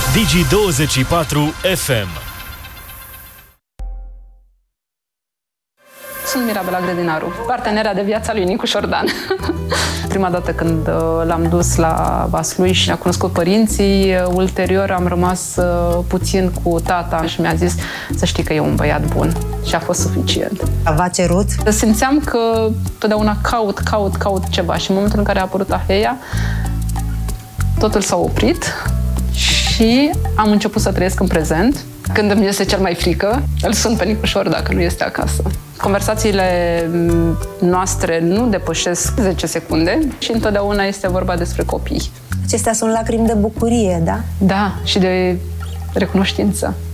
Digi24 FM. Sunt Mirabela Grădinaru, partenera de viața lui Nicu Șordan. Prima dată când l-am dus la Vaslui și a cunoscut părinții, ulterior am rămas puțin cu tata și mi-a zis să știi că e un băiat bun și a fost suficient. V-a cerut? Simțeam că totdeauna caut ceva și în momentul în care a apărut Aheia, totul s-a oprit și am început să trăiesc în prezent. Când îmi este cel mai frică, îl sun pe Nicușor dacă nu este acasă. Conversațiile noastre nu depășesc 10 secunde și întotdeauna este vorba despre copii. Acestea sunt lacrimi de bucurie, da? Da, și de recunoștință.